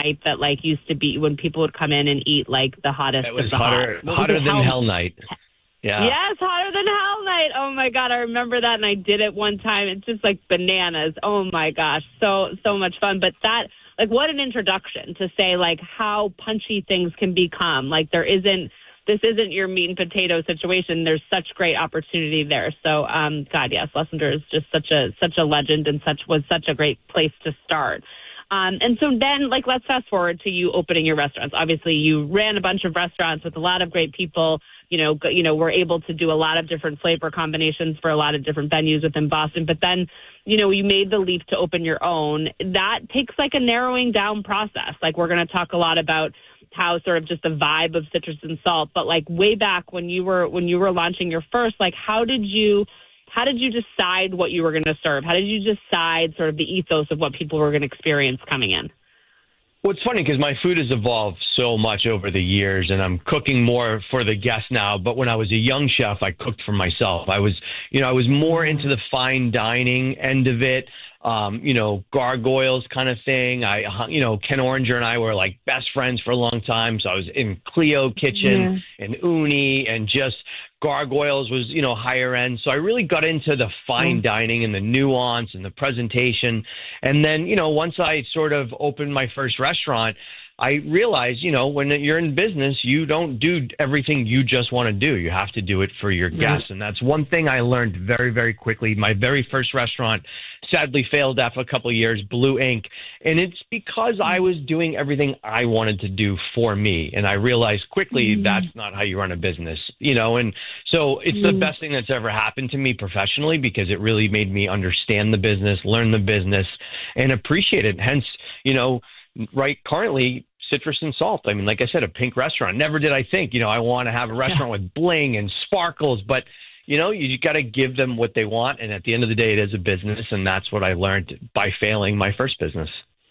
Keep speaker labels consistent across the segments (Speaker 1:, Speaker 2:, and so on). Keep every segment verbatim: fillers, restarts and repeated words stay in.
Speaker 1: night that like used to be when people would come in and eat like the hottest
Speaker 2: It was
Speaker 1: of the
Speaker 2: hotter,
Speaker 1: hot.
Speaker 2: hotter than
Speaker 1: hell,
Speaker 2: hell night. Yeah.
Speaker 1: Yes, hotter than hell night. Oh my God, I remember that, and I did it one time. It's just like bananas. Oh my gosh, so so much fun. But that, like, what an introduction to say like how punchy things can become. Like there isn't. This isn't your meat and potato situation. There's such great opportunity there. So, um, God, yes, Lessender is just such a such a legend and such was such a great place to start. Um, and so then, like, let's fast forward to you opening your restaurants. Obviously, you ran a bunch of restaurants with a lot of great people. You know, go, you know, were able to do a lot of different flavor combinations for a lot of different venues within Boston. But then, you know, you made the leap to open your own. That takes like a narrowing down process. Like we're going to talk a lot about how sort of just the vibe of Citrus and Salt, but like way back when you were when you were launching your first, like how did you how did you decide what you were going to serve? How did you decide sort of the ethos of what people were going to experience coming in?
Speaker 2: Well, it's funny because my food has evolved so much over the years, and I'm cooking more for the guests now. But when I was a young chef, I cooked for myself. I was, you know, I was more into the fine dining end of it. Um, you know, gargoyles kind of thing. I, you know, Ken Oranger and I were like best friends for a long time. So I was in Cleo Kitchen yeah. and Uni, and just gargoyles was, you know, higher end. So I really got into the fine mm. dining and the nuance and the presentation. And then, you know, once I sort of opened my first restaurant, I realized, you know, when you're in business, you don't do everything you just want to do. You have to do it for your guests. And that's one thing I learned very, very quickly. My very first restaurant sadly failed after a couple of years, Blue Ink. And it's because I was doing everything I wanted to do for me. And I realized quickly mm. that's not how you run a business, you know. And so it's mm. the best thing that's ever happened to me professionally, because it really made me understand the business, learn the business, and appreciate it. Hence, you know, right currently, Citrus and Salt. I mean, like I said, a pink restaurant. Never did I think, you know, I want to have a restaurant yeah. with bling and sparkles, but, you know, you got to give them what they want. And at the end of the day, it is a business. And that's what I learned by failing my first business.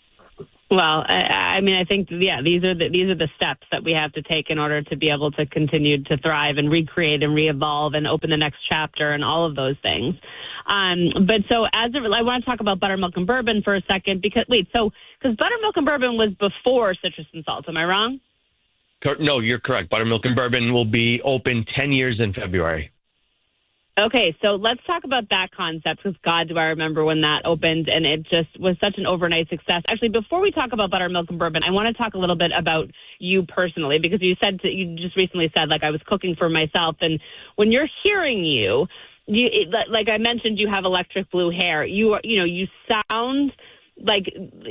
Speaker 1: Well, I, I mean, I think, yeah, these are the, these are the steps that we have to take in order to be able to continue to thrive and recreate and re-evolve and open the next chapter and all of those things. Um, but so as it, I want to talk about Buttermilk and Bourbon for a second, because wait, so because Buttermilk and Bourbon was before Citrus and Salt, am I wrong?
Speaker 2: No, you're correct. Buttermilk and Bourbon will be open ten years in February.
Speaker 1: Okay, so let's talk about that concept, because God, do I remember when that opened, and it just was such an overnight success. Actually, before we talk about Buttermilk and Bourbon, I want to talk a little bit about you personally, because you said to, you just recently said, like, I was cooking for myself, and when you're hearing you, you like I mentioned, you have electric blue hair. You are, you know, you sound like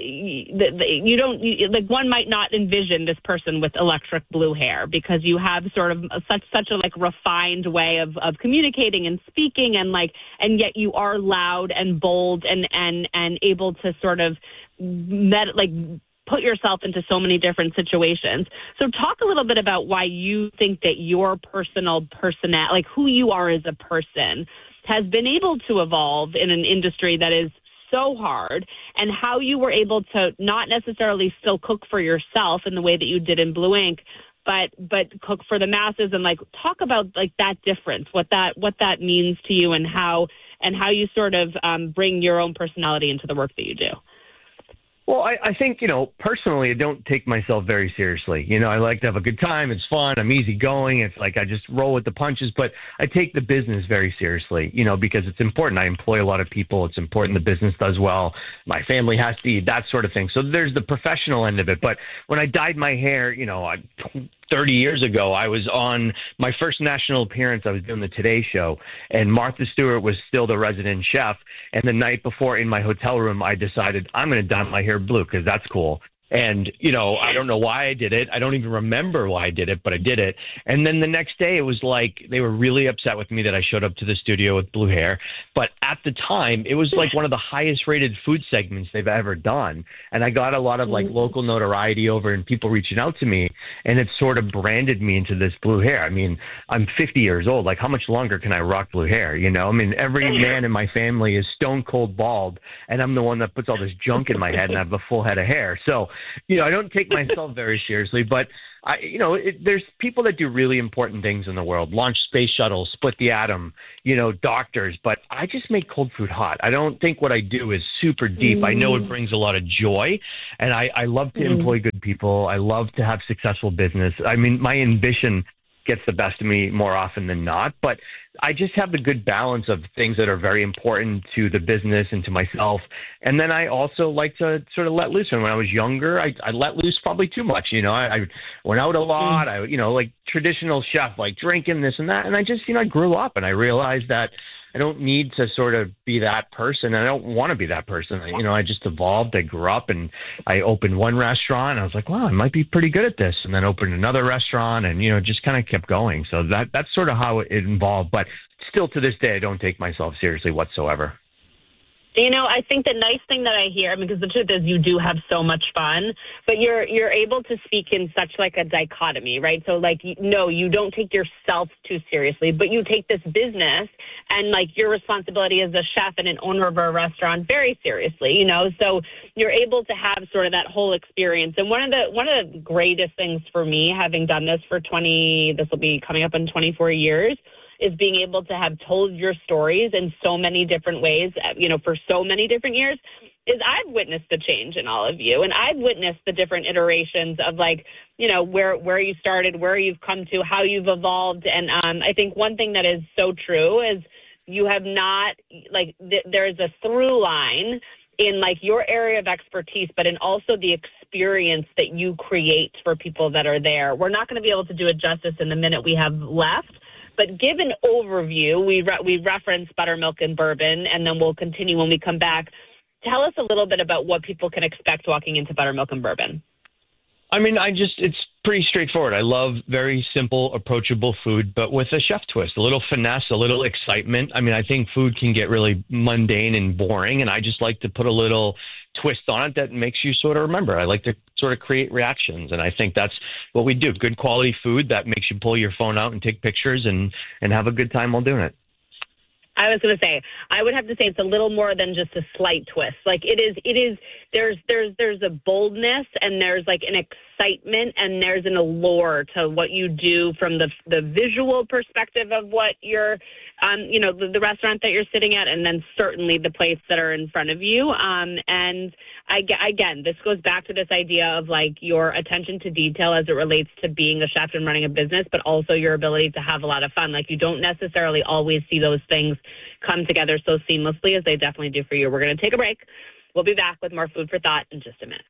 Speaker 1: you don't you, like one might not envision this person with electric blue hair, because you have sort of such such a like refined way of, of communicating and speaking, and like and yet you are loud and bold and and and able to sort of met, like put yourself into so many different situations. So talk a little bit about why you think that your personal personality, like who you are as a person, has been able to evolve in an industry that is so hard, and how you were able to not necessarily still cook for yourself in the way that you did in Blue Ink, but but cook for the masses, and like talk about like that difference, what that what that means to you, and how and how you sort of um, bring your own personality into the work that you do.
Speaker 2: Well, I, I think, you know, personally, I don't take myself very seriously. You know, I like to have a good time. It's fun. I'm easygoing. It's like I just roll with the punches. But I take the business very seriously, you know, because it's important. I employ a lot of people. It's important the business does well. My family has to eat, that sort of thing. So there's the professional end of it. But when I dyed my hair, you know, I thirty years ago, I was on my first national appearance. I was doing the Today Show, and Martha Stewart was still the resident chef. And the night before, in my hotel room, I decided I'm going to dye my hair blue because that's cool. And, you know, I don't know why I did it. I don't even remember why I did it, but I did it. And then the next day it was like they were really upset with me that I showed up to the studio with blue hair. But at the time, it was like one of the highest rated food segments they've ever done. And I got a lot of like local notoriety over and people reaching out to me. And it sort of branded me into this blue hair. I mean, I'm fifty years old. Like, how much longer can I rock blue hair? You know, I mean, every man in my family is stone cold bald. And I'm the one that puts all this junk in my head and I have a full head of hair. So you know, I don't take myself very seriously, but I, you know, it, there's people that do really important things in the world, launch space shuttles, split the atom, you know, doctors, but I just make cold food hot. I don't think what I do is super deep. Mm. I know it brings a lot of joy, and I, I love to mm. employ good people. I love to have successful business. I mean, my ambition gets the best of me more often than not, but I just have the good balance of things that are very important to the business and to myself. And then I also like to sort of let loose. And when I was younger, I, I let loose probably too much. You know, I, I went out a lot. I, you know, like traditional chef, like drinking this and that. And I just, you know, I grew up and I realized that I don't need to sort of be that person. I don't want to be that person. I, you know, I just evolved. I grew up and I opened one restaurant. And I was like, wow, I might be pretty good at this. And then opened another restaurant and, you know, just kind of kept going. So that that's sort of how it involved. But still to this day, I don't take myself seriously whatsoever.
Speaker 1: You know, I think the nice thing that I hear, because the truth is you do have so much fun, but you're you're able to speak in such like a dichotomy, right? So like, no, you don't take yourself too seriously, but you take this business and like your responsibility as a chef and an owner of a restaurant very seriously, you know? So you're able to have sort of that whole experience. And one of the one of the greatest things for me, having done this for twenty, this will be coming up in twenty-four years, is being able to have told your stories in so many different ways, you know, for so many different years, is I've witnessed the change in all of you. And I've witnessed the different iterations of like, you know, where, where you started, where you've come to, how you've evolved. And um, I think one thing that is so true is you have not, like, th- there's a through line in like your area of expertise, but in also the experience that you create for people that are there. We're not going to be able to do it justice in the minute we have left. But give an overview. We re- we reference buttermilk and bourbon, and then we'll continue when we come back. Tell us a little bit about what people can expect walking into buttermilk and bourbon.
Speaker 2: I mean, I just, it's pretty straightforward. I love very simple, approachable food, but with a chef twist, a little finesse, a little excitement. I mean, I think food can get really mundane and boring, and I just like to put a little twist on it that makes you sort of remember. I like to sort of create reactions, and I think that's what we do. Good quality food that makes you pull your phone out and take pictures and, and have a good time while doing it.
Speaker 1: I was going to say, I would have to say it's a little more than just a slight twist. Like it is, it is, there's, there's, there's a boldness and there's like an excitement and there's an allure to what you do from the the visual perspective of what you're, um, you know, the, the restaurant that you're sitting at, and then certainly the plates that are in front of you. Um, and I, again, this goes back to this idea of like your attention to detail as it relates to being a chef and running a business, but also your ability to have a lot of fun. Like you don't necessarily always see those things come together so seamlessly as they definitely do for you. We're going to take a break. We'll be back with more food for thought in just a minute.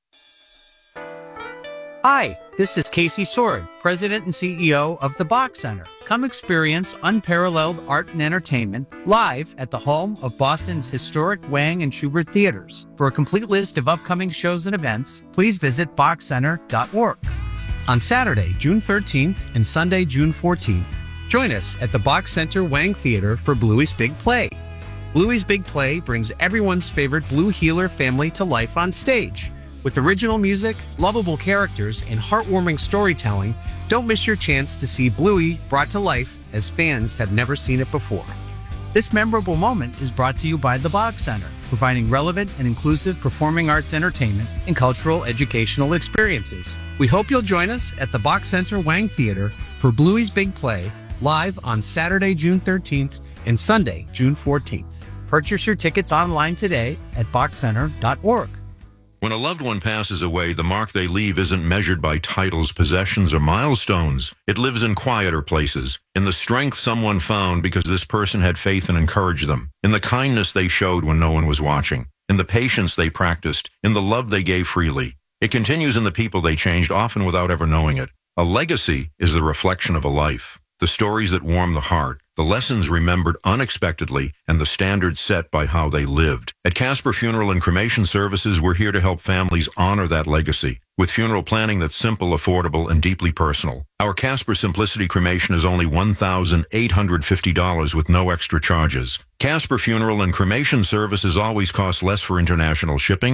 Speaker 3: Hi, this is Casey Sword, President and C E O of the Bach Center. Come experience unparalleled art and entertainment live at the home of Boston's historic Wang and Schubert theaters. For a complete list of upcoming shows and events, please visit bach center dot org. On Saturday, June thirteenth and Sunday, June fourteenth, join us at the Bach Center Wang Theater for Bluey's Big Play. Bluey's Big Play brings everyone's favorite Blue Heeler family to life on stage. With original music, lovable characters, and heartwarming storytelling, don't miss your chance to see Bluey brought to life as fans have never seen it before. This memorable moment is brought to you by the Bach Center, providing relevant and inclusive performing arts entertainment and cultural educational experiences. We hope you'll join us at the Bach Center Wang Theater for Bluey's Big Play, live on Saturday, June thirteenth and Sunday, June fourteenth. Purchase your tickets online today at bach center dot org.
Speaker 4: When a loved one passes away, the mark they leave isn't measured by titles, possessions, or milestones. It lives in quieter places, in the strength someone found because this person had faith and encouraged them, in the kindness they showed when no one was watching, in the patience they practiced, in the love they gave freely. It continues in the people they changed, often without ever knowing it. A legacy is the reflection of a life. The stories that warm the heart, the lessons remembered unexpectedly, and the standards set by how they lived. At Casper Funeral and Cremation Services, we're here to help families honor that legacy with funeral planning that's simple, affordable, and deeply personal. Our Casper Simplicity Cremation is only one thousand eight hundred fifty dollars with no extra charges. Casper Funeral and Cremation Services always cost less for international shipping.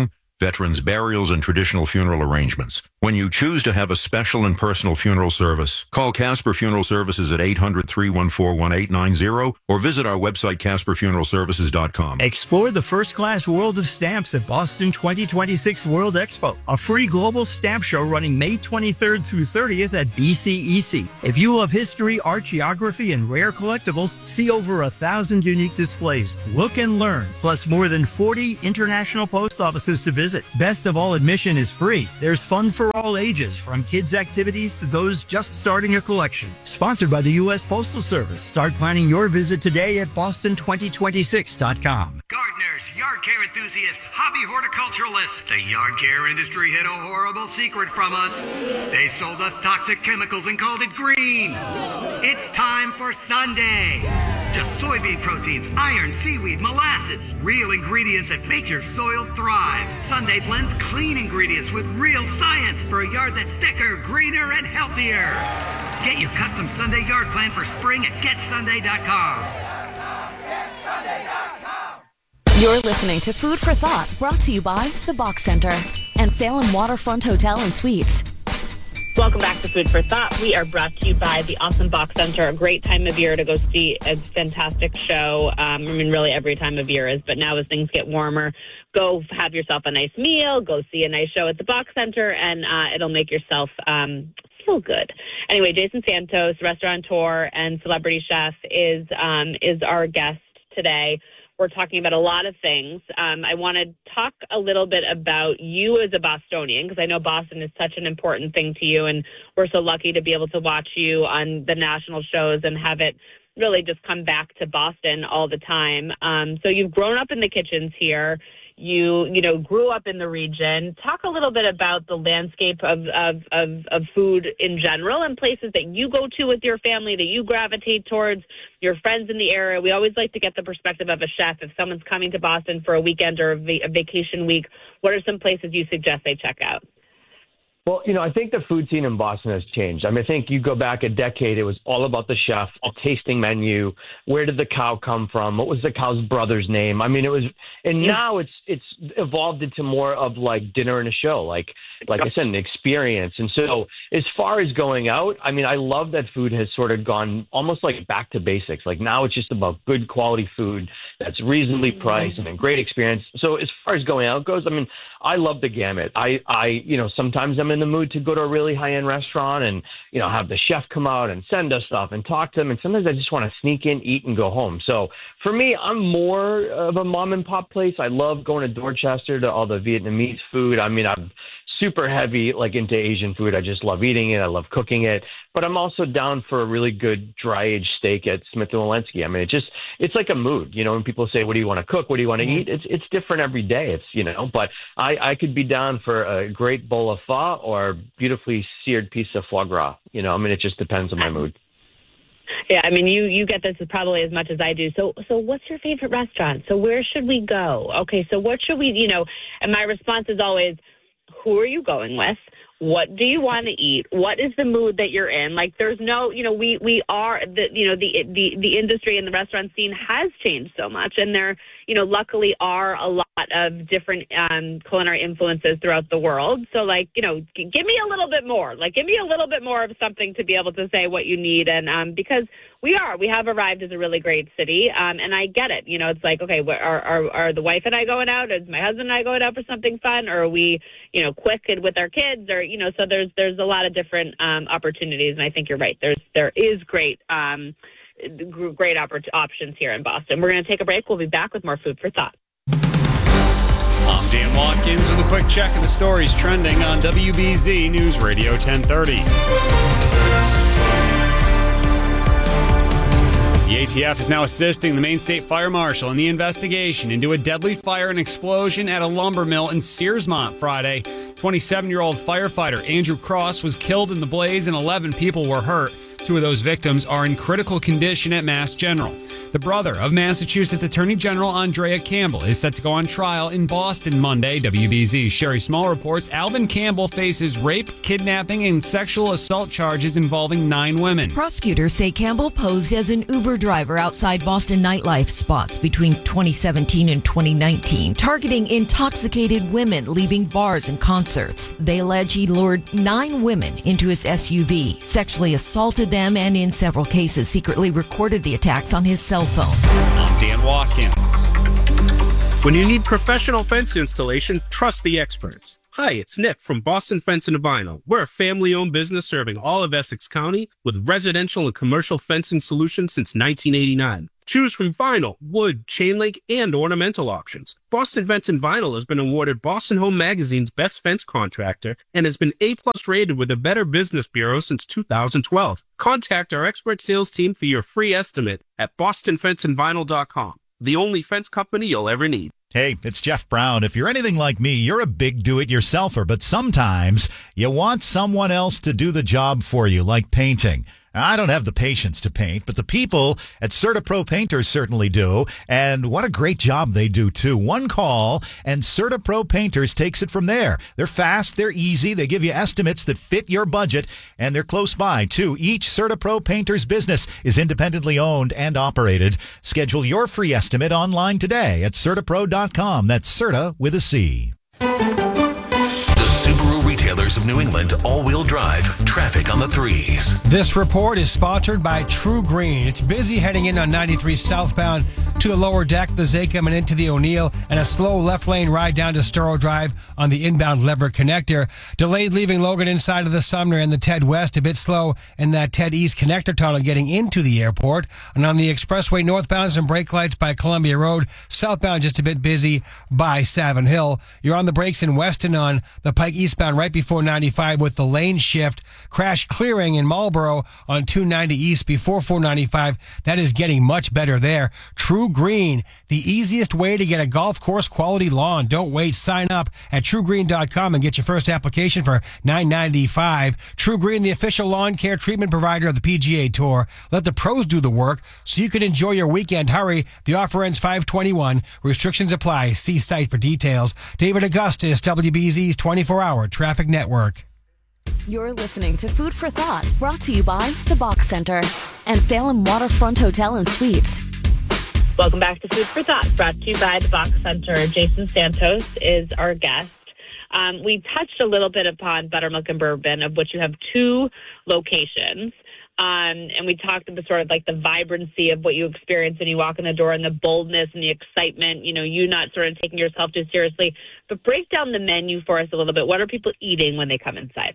Speaker 4: veterans' burials, and traditional funeral arrangements. When you choose to have a special and personal funeral service, call Casper Funeral Services at eight hundred, three one four, one eight nine zero or visit our website, casper funeral services dot com.
Speaker 5: Explore the first-class world of stamps at Boston twenty twenty-six World Expo, a free global stamp show running May twenty-third through thirtieth at B C E C. If you love history, art, geography, and rare collectibles, see over a thousand unique displays. Look and learn, plus more than forty international post offices to visit. Best of all, admission is free. There's fun for all ages, from kids' activities to those just starting a collection. Sponsored by the U S Postal Service. Start planning your visit today at boston twenty twenty-six dot com.
Speaker 6: Gardeners, yard care enthusiasts, hobby horticulturalists. The yard care industry hid a horrible secret from us. They sold us toxic chemicals and called it green. It's time for Sunday. Just soybean proteins, iron, seaweed, molasses. Real ingredients that make your soil thrive. Sunday blends clean ingredients with real science for a yard that's thicker, greener, and healthier. Get your custom Sunday yard plan for spring at get sunday dot com.
Speaker 7: You're listening to Food for Thought, brought to you by The Box Center and Salem Waterfront Hotel and Suites.
Speaker 1: Welcome back to Food for Thought. We are brought to you by the awesome Box Center. A great time of year to go see a fantastic show. Um, I mean, really every time of year is, but now as things get warmer, go have yourself a nice meal, go see a nice show at the Box Center, and uh, it'll make yourself um, feel good. Anyway, Jason Santos, restaurateur and celebrity chef, is um, is our guest today. We're talking about a lot of things. Um, I want to talk a little bit about you as a Bostonian, because I know Boston is such an important thing to you, and we're so lucky to be able to watch you on the national shows and have it really just come back to Boston all the time. Um, so you've grown up in the kitchens here. You, you know, grew up in the region. Talk a little bit about the landscape of, of, of, of food in general and places that you go to with your family, that you gravitate towards, your friends in the area. We always like to get the perspective of a chef. If someone's coming to Boston for a weekend or a, va- a vacation week, what are some places you suggest they check out?
Speaker 2: Well, you know, I think the food scene in Boston has changed. I mean, I think you go back a decade, it was all about the chef, a tasting menu. Where did the cow come from? What was the cow's brother's name? I mean, it was, and now it's it's evolved into more of like dinner and a show, like like I said, an experience. And so as far as going out, I mean, I love that food has sort of gone almost like back to basics. Like now it's just about good quality food that's reasonably priced and a great experience. So as far as going out goes, I mean, I love the gamut. I, I you know, sometimes I'm in the mood to go to a really high-end restaurant and, you know, have the chef come out and send us stuff and talk to them. And sometimes I just want to sneak in, eat, and go home. So for me, I'm more of a mom-and-pop place. I love going to Dorchester to all the Vietnamese food. I mean, I'm super heavy, like, into Asian food. I just love eating it. I love cooking it. But I'm also down for a really good dry-aged steak at Smith and Wollensky. I mean, it just, it's like a mood. You know, when people say, what do you want to cook? What do you want to eat? It's it's different every day. It's, you know, but I, I could be down for a great bowl of pho or a beautifully seared piece of foie gras. You know, I mean, it just depends on my mood.
Speaker 1: Yeah, I mean, you, you get this probably as much as I do. So so what's your favorite restaurant? So where should we go? Okay, so what should we, you know, and my response is always, who are you going with? What do you want to eat? What is the mood that you're in? Like, there's no, you know, we, we are, the, you know, the, the, the industry and the restaurant scene has changed so much. And there, you know, luckily are a lot of different um, culinary influences throughout the world. So, like, you know, g- give me a little bit more. Like, give me a little bit more of something to be able to say what you need. And um, because we are, we have arrived as a really great city. Um, and I get it. You know, it's like, okay, are, are, are the wife and I going out? Is my husband and I going out for something fun? Or are we, you know, quick and with our kids? Or, you know, so there's there's a lot of different um, opportunities. And I think you're right. There's there is great um, great oppor- options here in Boston. We're going to take a break. We'll be back with more Food for Thought.
Speaker 8: I'm Dan Watkins with a quick check of the stories trending on W B Z News Radio ten thirty. The A T F is now assisting the Maine State Fire Marshal in the investigation into a deadly fire and explosion at a lumber mill in Searsmont Friday. twenty-seven-year-old firefighter Andrew Cross was killed in the blaze and eleven people were hurt. Two of those victims are in critical condition at Mass General. The brother of Massachusetts Attorney General Andrea Campbell is set to go on trial in Boston Monday. W B Z's Sherry Small reports Alvin Campbell faces rape, kidnapping, and sexual assault charges involving nine women.
Speaker 9: Prosecutors say Campbell posed as an Uber driver outside Boston nightlife spots between twenty seventeen and twenty nineteen, targeting intoxicated women leaving bars and concerts. They allege he lured nine women into his S U V, sexually assaulted them, and in several cases secretly recorded the attacks on his cell phone.
Speaker 8: I'm Dan Watkins.
Speaker 10: When you need professional fence installation, trust the experts. Hi, it's Nick from Boston Fence and Vinyl. We're a family-owned business serving all of Essex County with residential and commercial fencing solutions since nineteen eighty-nine. Choose from vinyl, wood, chain link, and ornamental options. Boston Fence and Vinyl has been awarded Boston Home Magazine's Best Fence Contractor and has been A-plus rated with the Better Business Bureau since two thousand twelve. Contact our expert sales team for your free estimate at boston fence and vinyl dot com, the only fence company you'll ever need.
Speaker 11: Hey, it's Jeff Brown. If you're anything like me, you're a big do-it-yourselfer, but sometimes you want someone else to do the job for you, like painting. I don't have the patience to paint, but the people at CertaPro Painters certainly do, and what a great job they do, too. One call, and CertaPro Painters takes it from there. They're fast, they're easy, they give you estimates that fit your budget, and they're close by, too. Each CertaPro Painters business is independently owned and operated. Schedule your free estimate online today at Certapro dot com. That's Certa with a C.
Speaker 12: Subaru Retailers of New England all-wheel drive traffic on the threes.
Speaker 13: This report is sponsored by True Green. It's busy heading in on ninety-three southbound to the lower deck, the Zachem and into the O'Neill, and a slow left lane ride down to Storrow Drive on the inbound Lever connector. Delayed leaving Logan inside of the Sumner and the Ted West, a bit slow in that Ted East connector tunnel getting into the airport. And on the expressway northbound, some brake lights by Columbia Road. Southbound just a bit busy by Savin Hill. You're on the brakes in Weston on the Pike eastbound right before ninety-five with the lane shift. Crash clearing in Marlboro on two ninety east before four ninety-five. That is getting much better there. True Green, the easiest way to get a golf course quality lawn. Don't wait. Sign up at true green dot com and get your first application for nine ninety-five. True Green, the official lawn care treatment provider of the P G A Tour. Let the pros do the work so you can enjoy your weekend. Hurry. The offer ends five twenty-one. Restrictions apply. See site for details. David Augustus, W B Z's twenty-four hour Traffic Network.
Speaker 7: You're listening to Food for Thought, brought to you by The Box Center and Salem Waterfront Hotel and Suites.
Speaker 1: Welcome back to Food for Thought, brought to you by The Box Center. Jason Santos is our guest. Um, we touched a little bit upon Buttermilk and Bourbon, of which you have two locations. Um, and we talked about sort of like the vibrancy of what you experience when you walk in the door and the boldness and the excitement, you know, you not sort of taking yourself too seriously. But break down the menu for us a little bit. What are people eating when they come inside?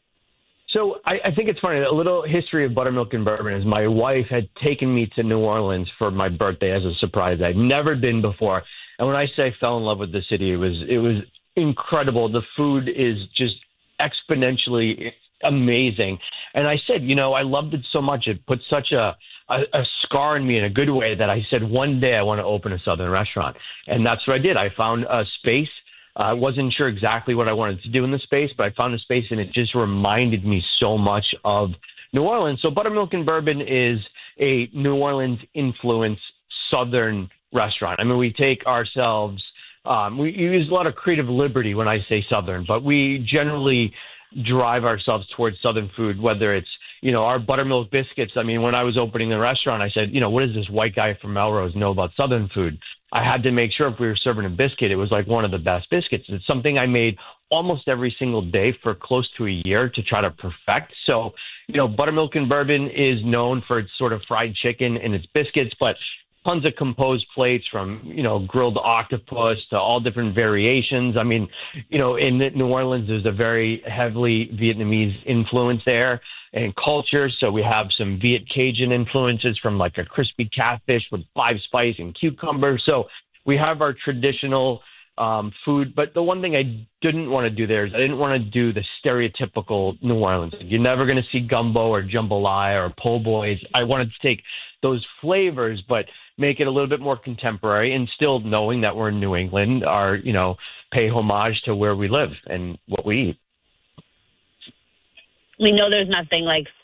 Speaker 2: So I, I think it's funny. A little history of Buttermilk and Bourbon is my wife had taken me to New Orleans for my birthday as a surprise. I'd never been before. And when I say I fell in love with the city, it was it was incredible. The food is just exponentially amazing. And I said, you know, I loved it so much. It put such a, a, a scar in me in a good way that I said, one day I want to open a Southern restaurant. And that's what I did. I found a space. I uh, wasn't sure exactly what I wanted to do in the space, but I found a space and it just reminded me so much of New Orleans. So Buttermilk and Bourbon is a New Orleans influenced Southern restaurant. I mean, we take ourselves, um, we use a lot of creative liberty when I say Southern, but we generally drive ourselves towards Southern food, whether it's, you know, our buttermilk biscuits. I mean, when I was opening the restaurant, I said, you know, what does this white guy from Melrose know about Southern food? I had to make sure if we were serving a biscuit, it was like one of the best biscuits. It's something I made almost every single day for close to a year to try to perfect. So, you know, Buttermilk and Bourbon is known for its sort of fried chicken and its biscuits, but tons of composed plates from, you know, grilled octopus to all different variations. I mean, you know, in New Orleans, there's a very heavily Vietnamese influence there and culture. So we have some Viet Cajun influences from like a crispy catfish with five spice and cucumber. So we have our traditional um, food. But the one thing I didn't want to do there is I didn't want to do the stereotypical New Orleans. You're never going to see gumbo or jambalaya or po' boys. I wanted to take those flavors, but make it a little bit more contemporary and still knowing that we're in New England, are, you know, pay homage to where we live and what we eat.
Speaker 1: We know there's nothing like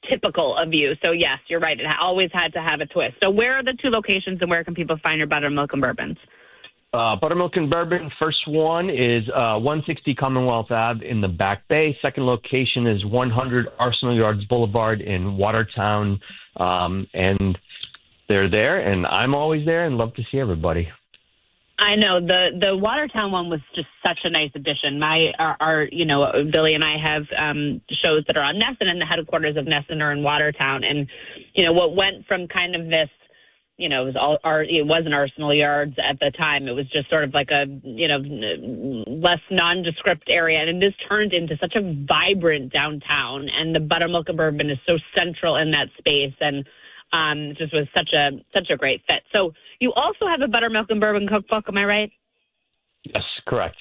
Speaker 1: typical of you. So yes, you're right. It always had to have a twist. So where are the two locations and where can people find your buttermilk and bourbons?
Speaker 2: Uh, buttermilk and bourbon. First one is uh, one sixty Commonwealth Ave in the Back Bay. Second location is one hundred Arsenal Yards Boulevard in Watertown. Um, and they're there, and I'm always there, and love to see everybody.
Speaker 1: I know the the Watertown one was just such a nice addition. My our, our you know Billy and I have um, shows that are on Nesson, and the headquarters of Nesson are in Watertown, and you know what went from kind of this. You know, it was all our, it wasn't Arsenal Yards at the time. It was just sort of like a, you know, less nondescript area. And it just turned into such a vibrant downtown. And the buttermilk and bourbon is so central in that space. And um, it just was such a, such a great fit. So you also have a buttermilk and bourbon cookbook. Am I right?
Speaker 2: Yes, correct.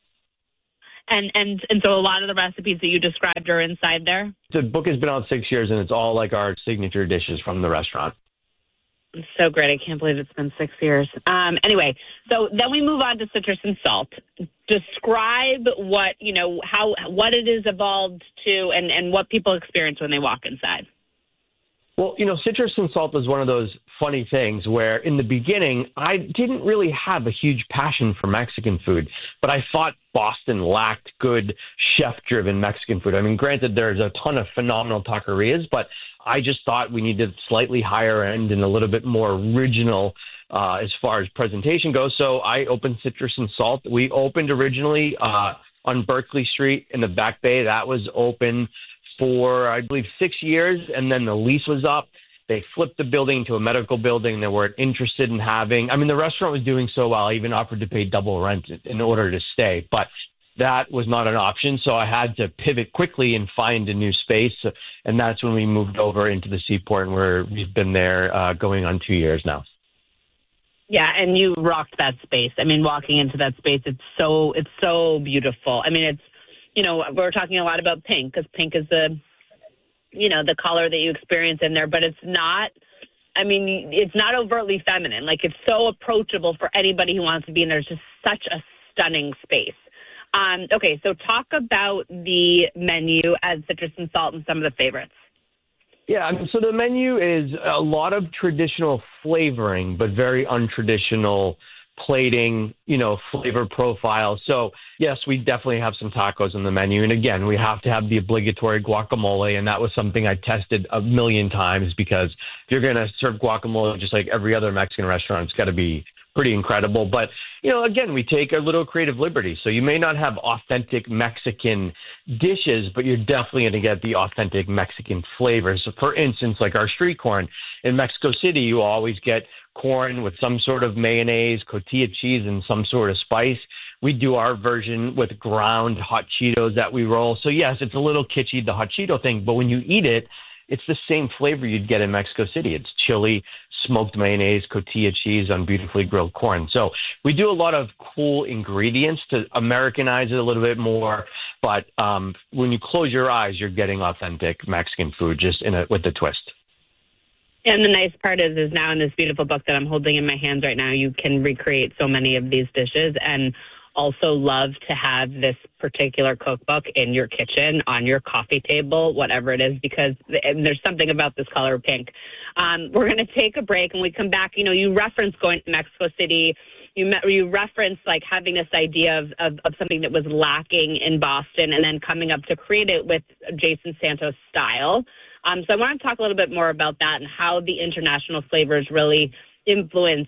Speaker 1: And, and, and so a lot of the recipes that you described are inside there?
Speaker 2: The book has been out six years and it's all like our signature dishes from the restaurant.
Speaker 1: So great. I can't believe it's been six years. Um, anyway, so then we move on to citrus and salt. Describe what, you know, how, what it is evolved to and, and what people experience when they walk inside.
Speaker 2: Well, you know, citrus and salt is one of those funny things where in the beginning, I didn't really have a huge passion for Mexican food, but I thought Boston lacked good chef-driven Mexican food. I mean, granted, there's a ton of phenomenal taquerias, but I just thought we needed slightly higher end and a little bit more original uh, as far as presentation goes. So I opened Citrus and Salt. We opened originally uh, on Berkeley Street in the Back Bay. That was open for, I believe, six years, and then the lease was up. They flipped the building into a medical building. They weren't interested in having, I mean, the restaurant was doing so well, I even offered to pay double rent in order to stay, but that was not an option. So I had to pivot quickly and find a new space. And that's when we moved over into the Seaport, and we're, we've been there uh, going on two years now.
Speaker 1: Yeah, and you rocked that space. I mean, walking into that space, it's so it's so beautiful. I mean, it's, you know, we're talking a lot about pink because pink is the, you know, the color that you experience in there, but it's not, I mean, it's not overtly feminine. Like, it's so approachable for anybody who wants to be in there. It's just such a stunning space. Um, okay, so talk about the menu at Citrus and Salt and some of the favorites.
Speaker 2: Yeah, I mean, so the menu is a lot of traditional flavoring, but very untraditional plating, you know, flavor profile. So, yes, we definitely have some tacos on the menu. And again, we have to have the obligatory guacamole. And that was something I tested a million times because if you're going to serve guacamole just like every other Mexican restaurant, it's got to be pretty incredible. But, you know, again, we take a little creative liberty. So you may not have authentic Mexican dishes, but you're definitely going to get the authentic Mexican flavors. So for instance, like our street corn in Mexico City, you always get corn with some sort of mayonnaise, cotija cheese, and some sort of spice. We do our version with ground hot Cheetos that we roll. So yes, it's a little kitschy, the hot Cheeto thing, but when you eat it, it's the same flavor you'd get in Mexico City. It's chili, smoked mayonnaise, cotija cheese on beautifully grilled corn. So we do a lot of cool ingredients to Americanize it a little bit more. But um, when you close your eyes, you're getting authentic Mexican food just in a, with a twist.
Speaker 1: And the nice part is, is now in this beautiful book that I'm holding in my hands right now, you can recreate so many of these dishes and also love to have this particular cookbook in your kitchen, on your coffee table, whatever it is, because there's something about this color pink. Um, we're going to take a break, and we come back. You know, you referenced going to Mexico City. You met, you referenced like having this idea of, of, of something that was lacking in Boston and then coming up to create it with Jason Santos style. Um, so I want to talk a little bit more about that and how the international flavors really influence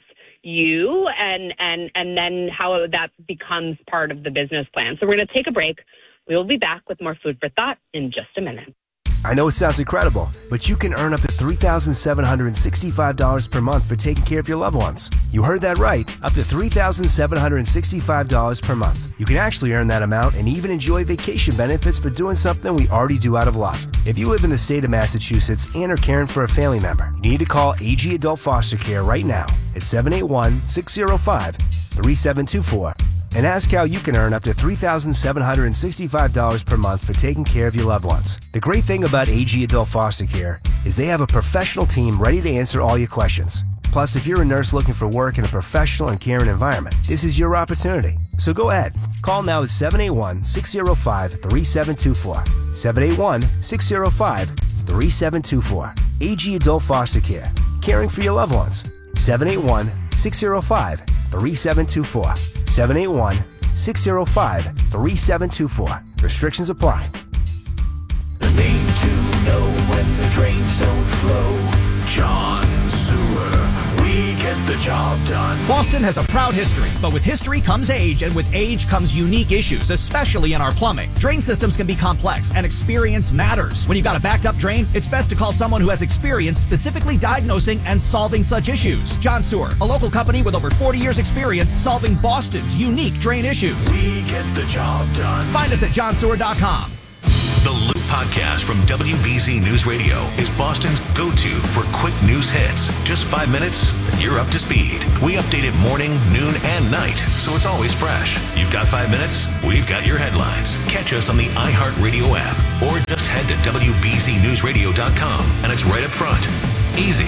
Speaker 1: you and, and, and then how that becomes part of the business plan. So we're going to take a break. We will be back with more food for thought in just a minute.
Speaker 14: I know it sounds incredible, but you can earn up to three thousand seven hundred sixty-five dollars per month for taking care of your loved ones. You heard that right, up to three thousand seven hundred sixty-five dollars per month. You can actually earn that amount and even enjoy vacation benefits for doing something we already do out of love. If you live in the state of Massachusetts and are caring for a family member, you need to call A G Adult Foster Care right now at seven eight one, six zero five, three seven two four. And ask how you can earn up to three thousand seven hundred sixty-five dollars per month for taking care of your loved ones. The great thing about A G Adult Foster Care is they have a professional team ready to answer all your questions. Plus, if you're a nurse looking for work in a professional and caring environment, this is your opportunity. So go ahead. Call now at seven eight one, six zero five, three seven two four. seven eight one, six zero five, three seven two four. A G Adult Foster Care, caring for your loved ones. seven eight one, six zero five, three seven two four. seven eight one, six zero five, three seven two four. Restrictions apply.
Speaker 12: The name to know when the drains don't flow. John Sewer. We get the job done.
Speaker 15: Boston has a proud history, but with history comes age, and with age comes unique issues, especially in our plumbing. Drain systems can be complex, and experience matters. When you've got a backed up drain, it's best to call someone who has experience specifically diagnosing and solving such issues. John Sewer, a local company with over forty years experience solving Boston's unique drain issues.
Speaker 12: We get the job done.
Speaker 15: Find us at john sewer dot com.
Speaker 12: The Loop Podcast from W B Z News Radio is Boston's go-to for quick news hits. Just five minutes, and you're up to speed. We update it morning, noon, and night, so it's always fresh. You've got five minutes, we've got your headlines. Catch us on the iHeartRadio app, or just head to W B Z news radio dot com, and it's right up front. Easy.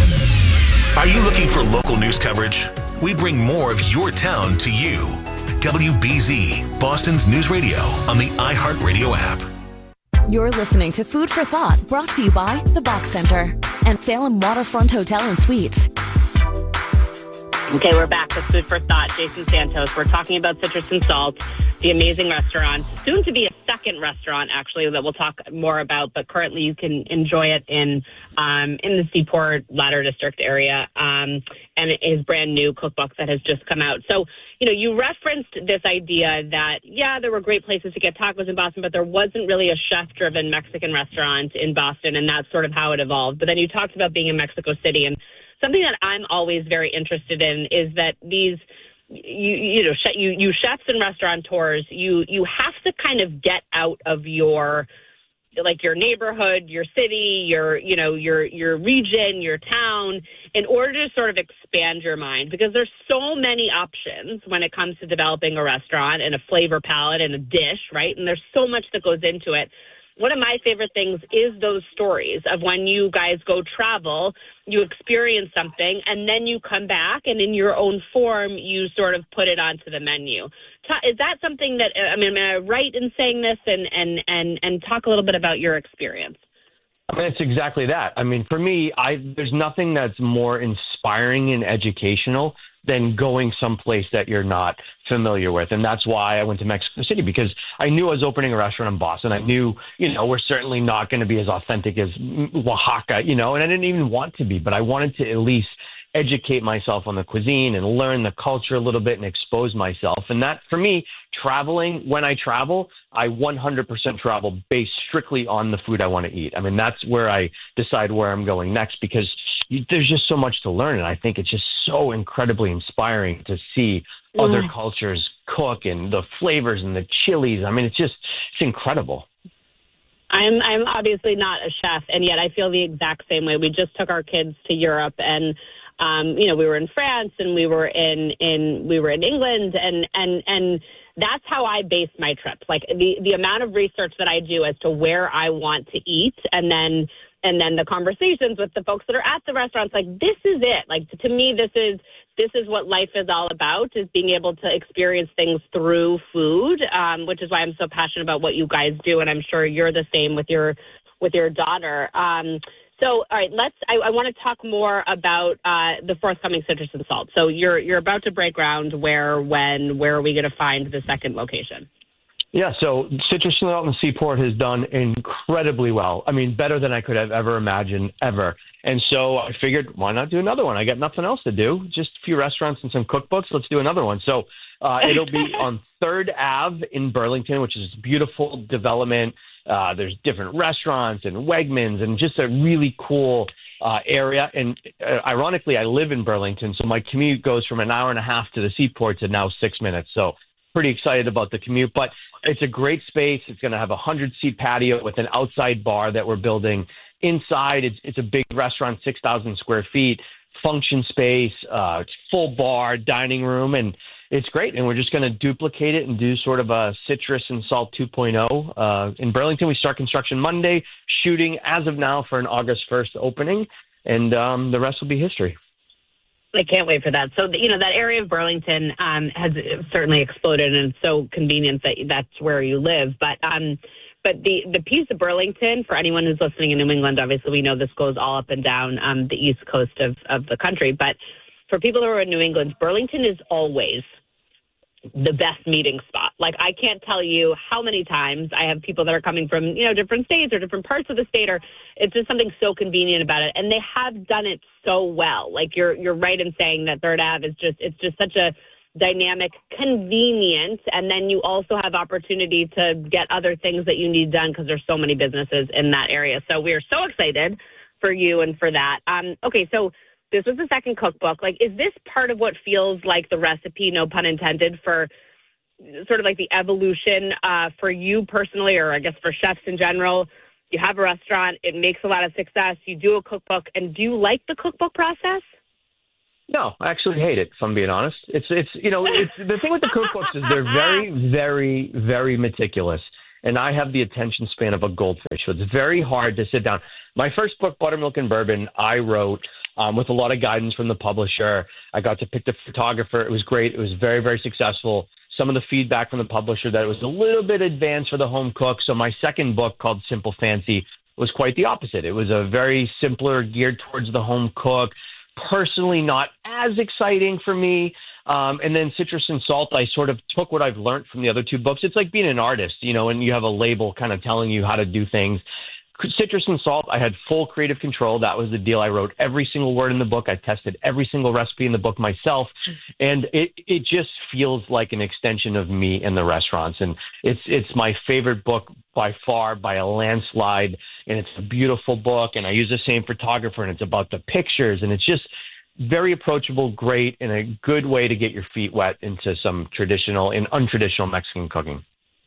Speaker 12: Are you looking for local news coverage? We bring more of your town to you. W B Z, Boston's news radio on the iHeartRadio app.
Speaker 7: You're listening to Food for Thought, brought to you by The Box Center and Salem Waterfront Hotel and Suites.
Speaker 1: Okay, we're back with Food for Thought. Jason Santos. We're talking about Citrus and Salt, the amazing restaurant, soon to be a second restaurant, actually, that we'll talk more about. But currently, you can enjoy it in um, in the Seaport Ladder District area, um, and his brand new cookbook that has just come out. So, you know, you referenced this idea that yeah, there were great places to get tacos in Boston, but there wasn't really a chef-driven Mexican restaurant in Boston, and that's sort of how it evolved. But then you talked about being in Mexico City, and something that I'm always very interested in is that these, you you know, you you chefs and restaurateurs, you you have to kind of get out of your, like your neighborhood, your city, your you know your your region, your town, in order to sort of expand your mind, because there's so many options when it comes to developing a restaurant and a flavor palette and a dish, right? And there's so much that goes into it. One of my favorite things is those stories of when you guys go travel, you experience something, and then you come back, and in your own form, you sort of put it onto the menu. Is that something that, I mean, am I right in saying this? And, and, and, and talk a little bit about your experience.
Speaker 2: I mean, it's exactly that. I mean, for me, I there's nothing that's more inspiring and educational than going someplace that you're not familiar with. And that's why I went to Mexico City, because I knew I was opening a restaurant in Boston. I knew, you know, we're certainly not going to be as authentic as Oaxaca, you know, and I didn't even want to be, but I wanted to at least educate myself on the cuisine and learn the culture a little bit and expose myself. And that, for me, traveling, when I travel, I one hundred percent travel based strictly on the food I want to eat. I mean, that's where I decide where I'm going next, because you, there's just so much to learn. And I think it's just so incredibly inspiring to see mm. other cultures cook and the flavors and the chilies. I mean, it's just, it's incredible.
Speaker 1: I'm I'm obviously not a chef, and yet I feel the exact same way. We just took our kids to Europe, and um, you know, we were in France, and we were in, in we were in England, and and and that's how I base my trips. Like the the amount of research that I do as to where I want to eat, and then and then the conversations with the folks that are at the restaurants. Like, this is it. Like, to me, this is this is what life is all about, is being able to experience things through food, um, which is why I'm so passionate about what you guys do, and I'm sure you're the same with your with your daughter. Um, so, all right, let's. I, I want to talk more about uh, the forthcoming Citrus and Salt. So, you're you're about to break ground. Where, when, where are we going to find the second location?
Speaker 2: Yeah, so Citrus and Salt in the Seaport has done incredibly well. I mean, better than I could have ever imagined, ever. And so I figured, why not do another one? I got nothing else to do. Just a few restaurants and some cookbooks. Let's do another one. So uh, it'll be on third Avenue in Burlington, which is a beautiful development. Uh, there's different restaurants and Wegmans and just a really cool uh, area. And uh, ironically, I live in Burlington, so my commute goes from an hour and a half to the Seaport to now six minutes. So pretty excited about the commute, but it's a great space. It's going to have a hundred-seat patio with an outside bar that we're building. Inside, it's, it's a big restaurant, six thousand square feet, function space, uh, full bar, dining room, and it's great. And we're just going to duplicate it and do sort of a Citrus and Salt two point oh. Uh, in Burlington, we start construction Monday, shooting as of now for an August first opening, and um, the rest will be history.
Speaker 1: I can't wait for that. So, you know, that area of Burlington um, has certainly exploded, and it's so convenient that that's where you live. But um, But the, the piece of Burlington, for anyone who's listening in New England, obviously we know this goes all up and down um, the east coast of, of the country. But for people who are in New England, Burlington is always the best meeting spot. Like, I can't tell you how many times I have people that are coming from, you know, different states or different parts of the state, or it's just something so convenient about it. And they have done it so well. Like, you're, you're right in saying that Third Ave is just, it's just such a dynamic, convenient, and then you also have opportunity to get other things that you need done because there's so many businesses in that area. So we are so excited for you and for that. Um, okay, so this was the second cookbook. Like, is this part of what feels like the recipe, no pun intended, for sort of like the evolution uh, for you personally, or I guess for chefs in general? You have a restaurant, it makes a lot of success, you do a cookbook, and do you like the cookbook process?
Speaker 2: No, I actually hate it, if I'm being honest. It's, it's you know, it's, the thing with the cookbooks is they're very, very, very meticulous. And I have the attention span of a goldfish, so it's very hard to sit down. My first book, Buttermilk and Bourbon, I wrote um, with a lot of guidance from the publisher. I got to pick the photographer. It was great. It was very, very successful. Some of the feedback from the publisher that it was a little bit advanced for the home cook. So my second book, called Simple Fancy, was quite the opposite. It was a very simpler, geared towards the home cook. Personally, not as exciting for me. Um, and then Citrus and Salt, I sort of took what I've learned from the other two books. It's like being an artist, you know, and you have a label kind of telling you how to do things. Citrus and Salt, I had full creative control. That was the deal. I wrote every single word in the book. I tested every single recipe in the book myself. And it, it just feels like an extension of me in the restaurants. And it's, it's my favorite book by far, by a landslide. And it's a beautiful book. And I use the same photographer, and it's about the pictures. And it's just very approachable, great, and a good way to get your feet wet into some traditional and untraditional Mexican cooking.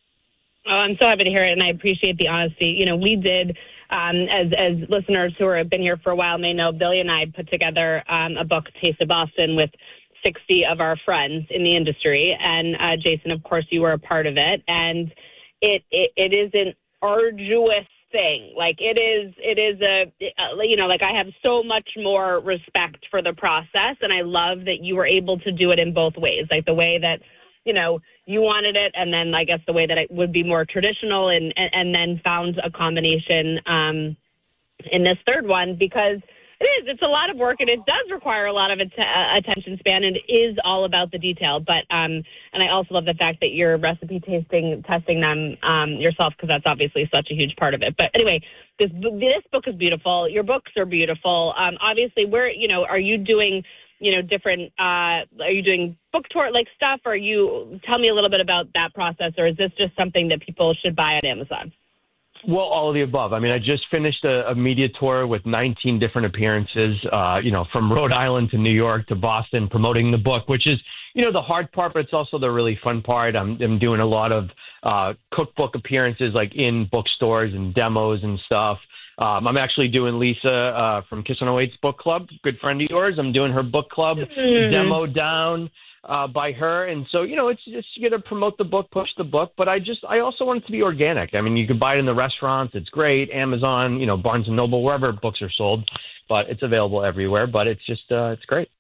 Speaker 1: Oh, I'm so happy to hear it, and I appreciate the honesty. You know, we did, um, as as listeners who have been here for a while may know, Billy and I put together um, a book, Taste of Boston, with sixty of our friends in the industry. And uh, Jason, of course, you were a part of it. And it it, it is an arduous thing. Like, it is, it is a, you know, like, I have so much more respect for the process, and I love that you were able to do it in both ways, like the way that, you know, you wanted it, and then I guess the way that it would be more traditional, and, and, and then found a combination um, in this third one, because it is, it's a lot of work, and it does require a lot of att- uh, attention span, and it is all about the detail. But, um, and I also love the fact that you're recipe tasting, testing them um, yourself, because that's obviously such a huge part of it. But anyway, this, this book is beautiful. Your books are beautiful. Um, obviously, where, you know, are you doing, you know, different, uh, are you doing book tour like stuff? Or you, tell me a little bit about that process, or is this just something that people should buy on Amazon?
Speaker 2: Well, all of the above. I mean, I just finished a, a media tour with nineteen different appearances, uh, you know, from Rhode Island to New York to Boston, promoting the book, which is, you know, the hard part, but it's also the really fun part. I'm, I'm doing a lot of uh, cookbook appearances, like in bookstores and demos and stuff. Um, I'm actually doing Lisa uh, from Kiss one oh eight's book club, good friend of yours. I'm doing her book club mm-hmm. demo down uh, by her. And so, you know, it's just, you got to promote the book, push the book. But I just, I also want it to be organic. I mean, you can buy it in the restaurants. It's great. Amazon, you know, Barnes and Noble, wherever books are sold. But it's available everywhere. But it's just, uh, it's great.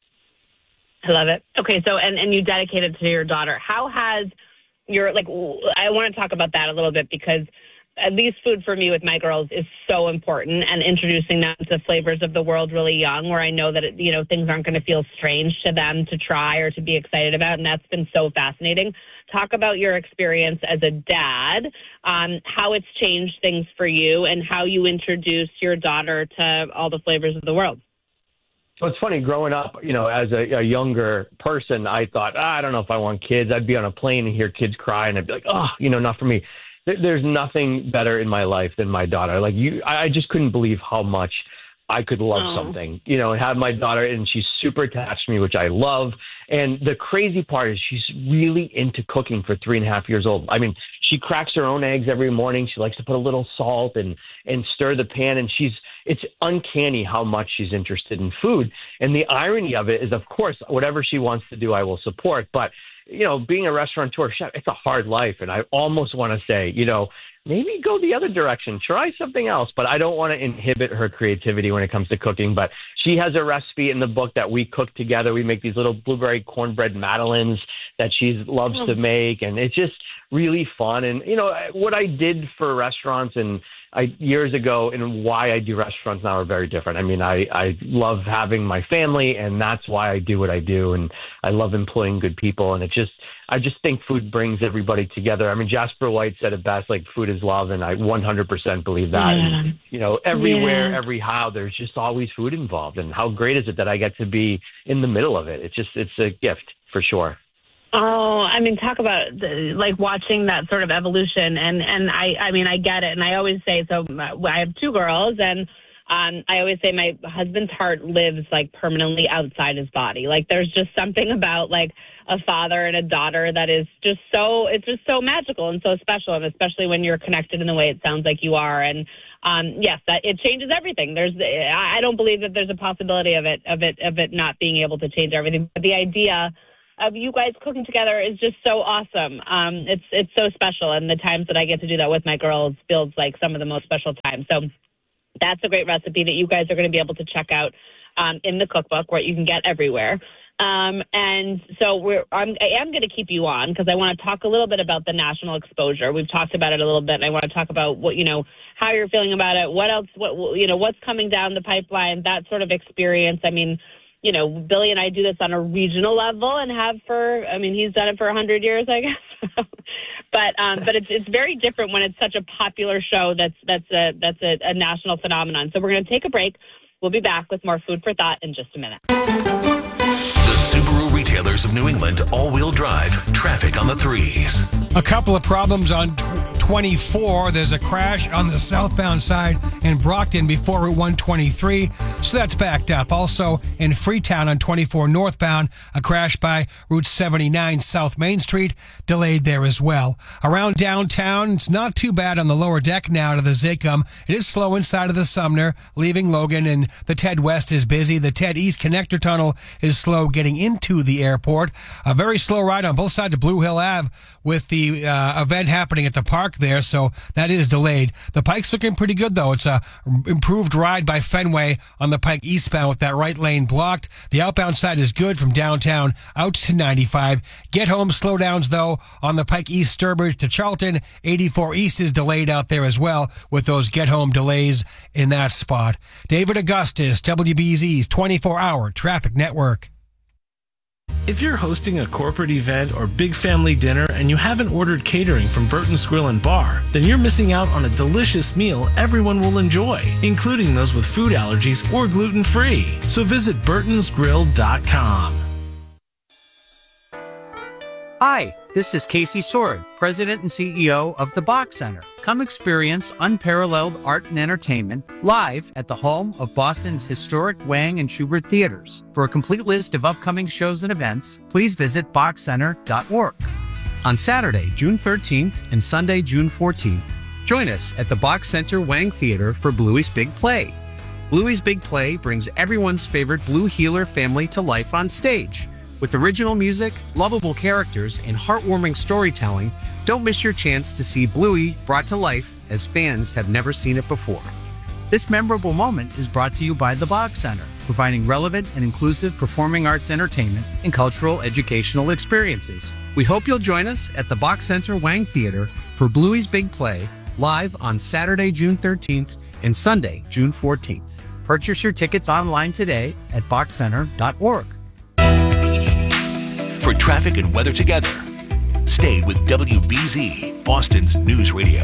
Speaker 1: I love it. Okay, so, and, and you dedicated to your daughter. How has your, like, I want to talk about that a little bit, because at least food for me with my girls is so important, and introducing them to flavors of the world really young, where I know that, it, you know, things aren't going to feel strange to them to try or to be excited about. And that's been so fascinating. Talk about your experience as a dad, um, how it's changed things for you, and how you introduce your daughter to all the flavors of the world.
Speaker 2: So it's funny, growing up, you know, as a, a younger person, I thought, ah, I don't know if I want kids. I'd be on a plane and hear kids cry, and I'd be like, oh, you know, not for me. There's nothing better in my life than my daughter. Like, you, I just couldn't believe how much I could love oh. something, you know, and have my daughter, and she's super attached to me, which I love. And the crazy part is she's really into cooking for three and a half years old. I mean, she cracks her own eggs every morning. She likes to put a little salt and, and stir the pan. And she's, it's uncanny how much she's interested in food. And the irony of it is, of course, whatever she wants to do, I will support. But, you know, being a restaurateur chef, it's a hard life. And I almost want to say, you know, maybe go the other direction, try something else. But I don't want to inhibit her creativity when it comes to cooking. But she has a recipe in the book that we cook together. We make these little blueberry cornbread madeleines that she loves oh. to make. And it's just really fun. And, you know, what I did for restaurants and I, years ago and why I do restaurants now are very different. I mean, I, I love having my family, and that's why I do what I do. And I love employing good people. And it just, I just think food brings everybody together. I mean, Jasper White said it best, like food is love. And I one hundred percent believe that.
Speaker 1: Yeah.
Speaker 2: And, you know, everywhere,
Speaker 1: yeah.
Speaker 2: every how, there's just always food involved. And how great is it that I get to be in the middle of it? It's just, it's a gift for sure.
Speaker 1: Oh, I mean, talk about the, like watching that sort of evolution. And, and I, I mean, I get it. And I always say, so I have two girls, and um, I always say my husband's heart lives like permanently outside his body. Like there's just something about like a father and a daughter that is just so, it's just so magical and so special. And especially when you're connected in the way it sounds like you are. And um, yes, that it changes everything. There's, I don't believe that there's a possibility of it, of it, of it not being able to change everything. But the idea of you guys cooking together is just so awesome. Um, it's it's so special, and the times that I get to do that with my girls feels like some of the most special times. So that's a great recipe that you guys are going to be able to check out um, in the cookbook, where you can get everywhere. Um, and so we're I'm, I am going to keep you on because I want to talk a little bit about the national exposure. We've talked about it a little bit, and I want to talk about what you know how you're feeling about it. What else? What you know? What's coming down the pipeline? That sort of experience. I mean. You know, Billy and I do this on a regional level and have for, I mean, he's done it for a hundred years, I guess. but um, but it's it's very different when it's such a popular show that's that's a that's a, a national phenomenon. So we're going to take a break. We'll be back with more food for thought in just a minute.
Speaker 12: The Subaru retailers of New England all-wheel drive, traffic on the threes.
Speaker 13: A couple of problems on twenty-four. There's a crash on the southbound side in Brockton before Route one twenty-three, so that's backed up. Also in Freetown on twenty-four northbound, a crash by Route seventy-nine South Main Street, delayed there as well. Around downtown, it's not too bad on the lower deck now to the Zacum. It is slow inside of the Sumner, leaving Logan, and the Ted West is busy. The Ted East Connector Tunnel is slow getting into the airport. A very slow ride on both sides of Blue Hill Avenue with the uh, event happening at the park there, so that is delayed. The Pike's looking pretty good, though. It's a improved ride by Fenway on the Pike eastbound with that right lane blocked. The outbound side is good from downtown out to ninety-five. Get home slowdowns, though, on the Pike East Sturbridge to Charlton. eighty-four East is delayed out there as well with those get home delays in that spot. David Augustus, W B Z's twenty-four hour Traffic Network.
Speaker 16: If you're hosting a corporate event or big family dinner and you haven't ordered catering from Burton's Grill and Bar, then you're missing out on a delicious meal everyone will enjoy, including those with food allergies or gluten-free. So visit burtons grill dot com.
Speaker 3: Hi, this is Casey Sword, President and C E O of the Box Center. Come experience unparalleled art and entertainment live at the home of Boston's historic Wang and Schubert theaters. For a complete list of upcoming shows and events, please visit box center dot org. On Saturday, June thirteenth and Sunday, June fourteenth, join us at the Box Center Wang Theater for Bluey's Big Play. Bluey's Big Play brings everyone's favorite Blue Heeler family to life on stage. With original music, lovable characters, and heartwarming storytelling, don't miss your chance to see Bluey brought to life as fans have never seen it before. This memorable moment is brought to you by the Box Center, providing relevant and inclusive performing arts entertainment and cultural educational experiences. We hope you'll join us at the Box Center Wang Theater for Bluey's Big Play, live on Saturday, June thirteenth and Sunday, June fourteenth. Purchase your tickets online today at box center dot org.
Speaker 12: For traffic and weather together, stay with W B Z, Boston's News Radio.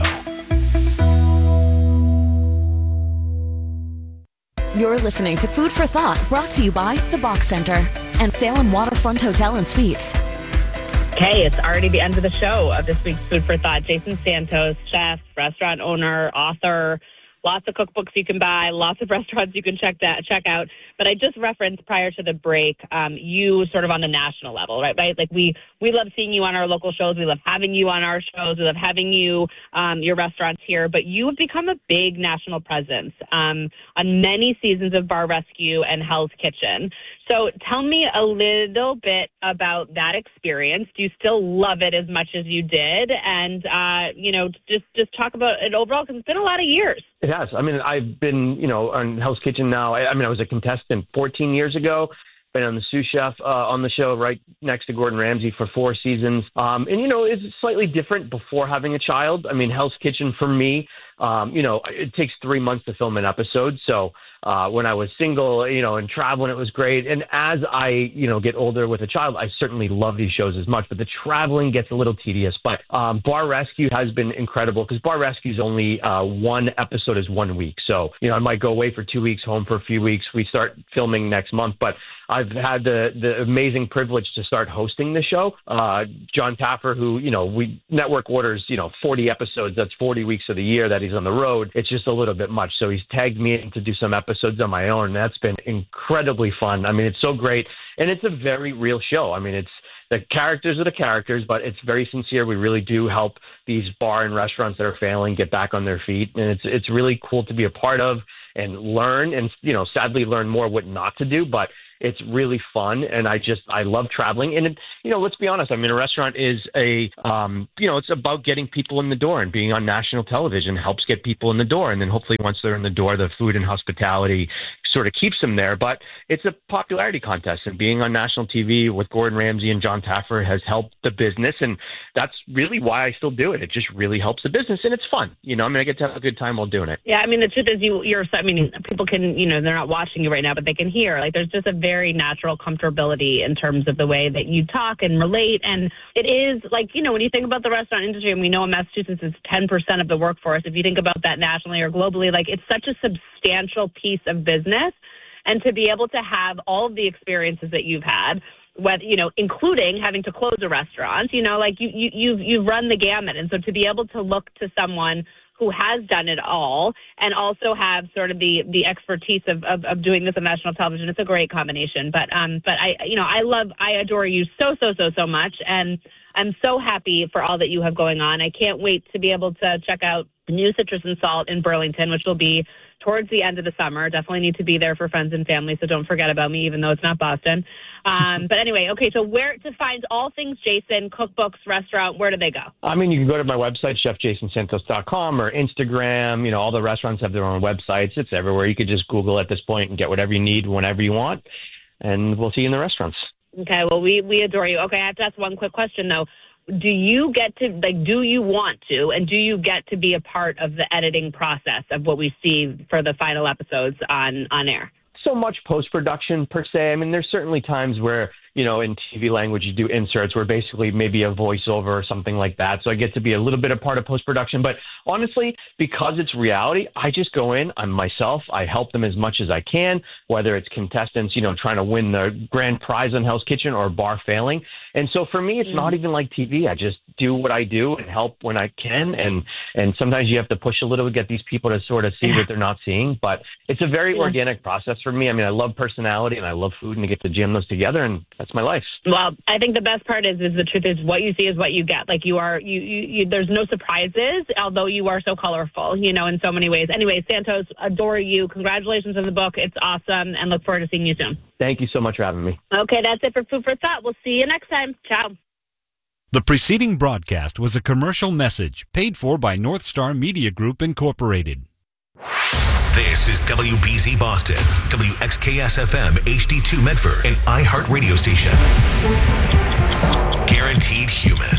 Speaker 7: You're listening to Food for Thought, brought to you by The Box Center and Salem Waterfront Hotel and Suites.
Speaker 1: Okay, it's already the end of the show of this week's Food for Thought. Jason Santos, chef, restaurant owner, author, lots of cookbooks you can buy, lots of restaurants you can check that check out. But I just referenced prior to the break, um, you sort of on the national level, right? Right? Like we we love seeing you on our local shows. We love having you on our shows. We love having you, um, your restaurants here. But you have become a big national presence um, on many seasons of Bar Rescue and Hell's Kitchen. So tell me a little bit about that experience. Do you still love it as much as you did? And, uh, you know, just, just talk about it overall, because it's been a lot of years.
Speaker 2: It has. I mean, I've been, you know, on Hell's Kitchen now. I, I mean, I was a contestant fourteen years ago. Been on the sous chef uh, on the show right next to Gordon Ramsay for four seasons. Um, and, you know, it's slightly different before having a child. I mean, Hell's Kitchen for me, um, you know, it takes three months to film an episode. So uh, when I was single, you know, and traveling, it was great. And as I, you know, get older with a child, I certainly love these shows as much. But the traveling gets a little tedious. But um, Bar Rescue has been incredible because Bar Rescue is only uh, one episode is one week. So, you know, I might go away for two weeks, home for a few weeks. We start filming next month. But I've had the the amazing privilege to start hosting the show. Uh, John Taffer, who, you know, we network orders, you know, forty episodes. That's forty weeks of the year that he's on the road. It's just a little bit much. So he's tagged me in to do some episodes on my own. And that's been incredibly fun. I mean, it's so great. And it's a very real show. I mean, it's the characters are the characters, but it's very sincere. We really do help these bar and restaurants that are failing get back on their feet. And it's it's really cool to be a part of and learn and, you know, sadly learn more what not to do. But it's really fun, and I just I love traveling. And it, you know, let's be honest. I mean, a restaurant is a um, you know, it's about getting people in the door, and being on national television helps get people in the door. And then hopefully once they're in the door, the food and hospitality sort of keeps them there. But it's a popularity contest, and being on national T V with Gordon Ramsay and John Taffer has helped the business, and that's really why I still do it. It just really helps the business, and it's fun. You know, I mean, I get to have a good time while doing it.
Speaker 1: Yeah, I mean, the truth is, you, you're. I mean, people can, you know, they're not watching you right now, but they can hear. Like, there's just a very natural comfortability in terms of the way that you talk and relate. And it is like, you know, when you think about the restaurant industry, and we know in Massachusetts it's ten percent of the workforce. If you think about that nationally or globally, like, it's such a substantial piece of business. And to be able to have all of the experiences that you've had, whether, you know, including having to close a restaurant, you know, like you, you, you've, you've run the gamut. And so to be able to look to someone who has done it all and also have sort of the, the expertise of, of, of doing this on national television, it's a great combination. But, um, but I, you know, I love, I adore you so, so, so, so much. And I'm so happy for all that you have going on. I can't wait to be able to check out new Citrus and Salt in Burlington, which will be towards the end of the summer. Definitely need to be there for friends and family, so don't forget about me, even though it's not Boston. Um, but anyway, okay, so where to find all things Jason, cookbooks, restaurant, where do they go?
Speaker 2: I mean, you can go to my website, chef jason santos dot com, or Instagram. You know, all the restaurants have their own websites. It's everywhere. You could just Google at this point and get whatever you need whenever you want, and we'll see you in the restaurants.
Speaker 1: Okay, well, we, we adore you. Okay, I have to ask one quick question, though. Do you get to, like, do you want to, and do you get to be a part of the editing process of what we see for the final episodes on, on air?
Speaker 2: So much post-production per se. I mean, there's certainly times where, you know, in T V language, you do inserts where basically maybe a voiceover or something like that. So I get to be a little bit a part of post-production. But honestly, because it's reality, I just go in, I'm myself. I help them as much as I can, whether it's contestants, you know, trying to win the grand prize on Hell's Kitchen or bar failing. And so for me, it's mm-hmm. not even like T V. I just do what I do and help when I can. And, and sometimes you have to push a little to get these people to sort of see what they're not seeing. But it's a very yeah. organic process for me. I mean, I love personality and I love food, and to get to jam those together, and that's my life.
Speaker 1: Well, I think the best part is, is the truth is what you see is what you get. Like you are, you, you, you there's no surprises, although you are so colorful, you know, in so many ways. Anyway, Santos, adore you. Congratulations on the book. It's awesome, and look forward to seeing you soon.
Speaker 2: Thank you so much for having me.
Speaker 1: Okay, that's it for Food for Thought. We'll see you next time. Ciao.
Speaker 17: The preceding broadcast was a commercial message paid for by North Star Media Group, Incorporated.
Speaker 12: This is W B Z Boston, W X K S F M H D two Medford, an iHeart radio station. Guaranteed human.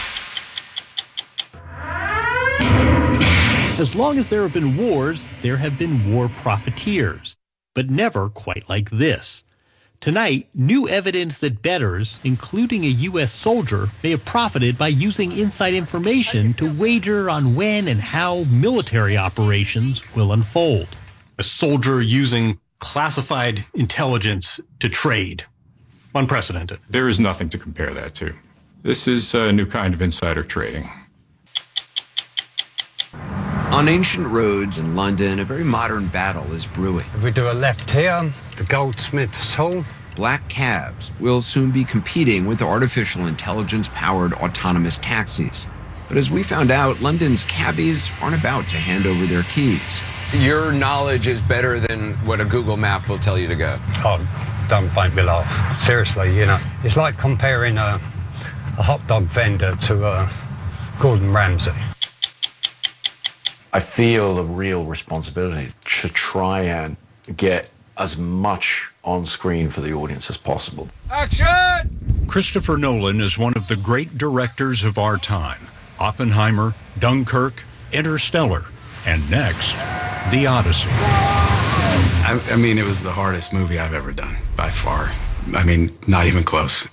Speaker 18: As long as there have been wars, there have been war profiteers, but never quite like this. Tonight, new evidence that bettors, including a U S soldier, may have profited by using inside information to wager on when and how military operations will unfold.
Speaker 19: A soldier using classified intelligence to trade. Unprecedented.
Speaker 20: There is nothing to compare that to. This is a new kind of insider trading.
Speaker 21: On ancient roads in London, a very modern battle is brewing.
Speaker 22: If we do a left here, the Goldsmiths Hall.
Speaker 21: Black cabs will soon be competing with artificial intelligence-powered autonomous taxis. But as we found out, London's cabbies aren't about to hand over their keys.
Speaker 23: Your knowledge is better than what a Google map will tell you to go.
Speaker 22: Oh, don't make me laugh. Seriously, you know, it's like comparing a, a hot dog vendor to a Gordon Ramsay.
Speaker 24: I feel a real responsibility to try and get as much on screen for the audience as possible.
Speaker 23: Action!
Speaker 17: Christopher Nolan is one of the great directors of our time. Oppenheimer, Dunkirk, Interstellar, and next, The Odyssey.
Speaker 20: I, I mean, it was the hardest movie I've ever done, by far. I mean, not even close.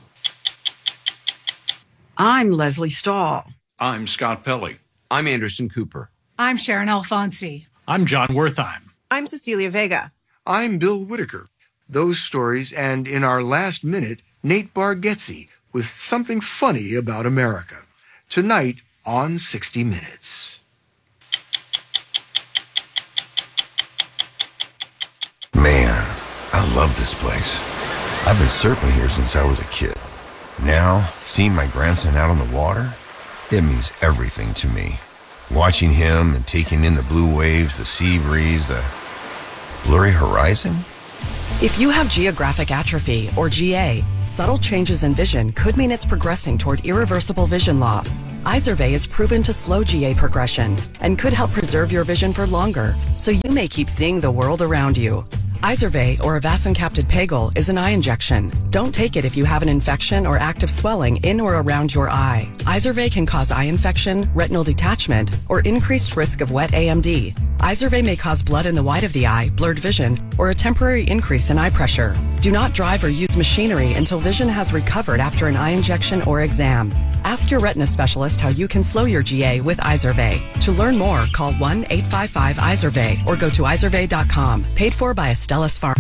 Speaker 25: I'm Leslie Stahl.
Speaker 24: I'm Scott Pelley.
Speaker 21: I'm Anderson Cooper.
Speaker 26: I'm Sharon Alfonsi.
Speaker 27: I'm John Wertheim.
Speaker 28: I'm Cecilia Vega.
Speaker 29: I'm Bill Whitaker. Those stories, and in our last minute, Nate Bargatze with something funny about America. Tonight on sixty minutes.
Speaker 30: Man, I love this place. I've been surfing here since I was a kid. Now, seeing my grandson out on the water, it means everything to me. Watching him and taking in the blue waves, the sea breeze, the blurry horizon.
Speaker 28: If you have geographic atrophy, or G A, subtle changes in vision could mean it's progressing toward irreversible vision loss. Izervay is proven to slow G A progression and could help preserve your vision for longer, so you may keep seeing the world around you. Izervay, or avacincaptad pegol, is an eye injection. Don't take it if you have an infection or active swelling in or around your eye. Izervay can cause eye infection, retinal detachment, or increased risk of wet A M D. Izervay may cause blood in the white of the eye, blurred vision, or a temporary increase in eye pressure. Do not drive or use machinery until vision has recovered after an eye injection or exam. Ask your retina specialist how you can slow your G A with Izervay. To learn more, call one eight five five Izervay or go to izervay dot com. Paid for by Astellas Farm.